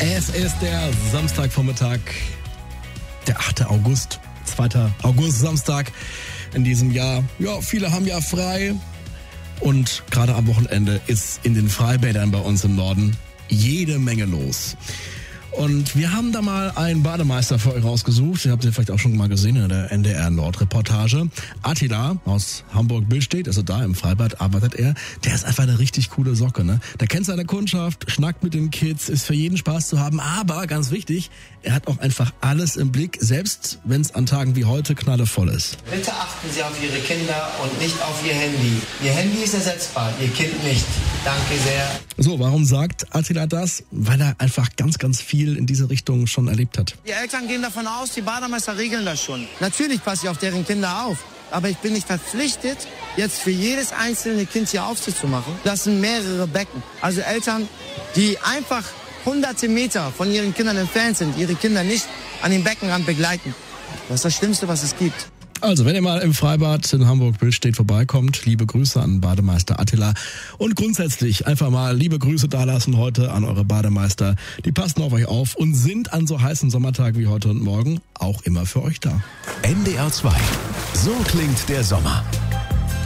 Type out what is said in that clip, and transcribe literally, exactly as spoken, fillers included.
Es ist der Samstagvormittag, der achte August, zweiter August, Samstag in diesem Jahr. Ja, viele haben ja frei und gerade am Wochenende ist in den Freibädern bei uns im Norden jede Menge los. Und wir haben da mal einen Bademeister für euch rausgesucht. Ihr habt ihn vielleicht auch schon mal gesehen in der N D R Nord-Reportage. Attila aus Hamburg-Billstedt, also da im Freibad arbeitet er. Der ist einfach eine richtig coole Socke, ne? Der kennt seine Kundschaft, schnackt mit den Kids, ist für jeden Spaß zu haben. Aber, ganz wichtig, er hat auch einfach alles im Blick, selbst wenn es an Tagen wie heute knallevoll ist. Bitte achten Sie auf Ihre Kinder und nicht auf Ihr Handy. Ihr Handy ist ersetzbar, Ihr Kind nicht. Danke sehr. So, warum sagt Attila das? Weil er einfach ganz, ganz viel in diese Richtung schon erlebt hat. Die Eltern gehen davon aus, die Bademeister regeln das schon. Natürlich passe ich auf deren Kinder auf. Aber ich bin nicht verpflichtet, jetzt für jedes einzelne Kind hier Aufsicht zu machen. Das sind mehrere Becken. Also Eltern, die einfach hunderte Meter von ihren Kindern entfernt sind, ihre Kinder nicht an den Beckenrand begleiten. Das ist das Schlimmste, was es gibt. Also, wenn ihr mal im Freibad in Hamburg-Billstedt vorbeikommt, liebe Grüße an Bademeister Attila. Und grundsätzlich einfach mal liebe Grüße dalassen heute an eure Bademeister. Die passen auf euch auf und sind an so heißen Sommertagen wie heute und morgen auch immer für euch da. N D R zwei. So klingt der Sommer.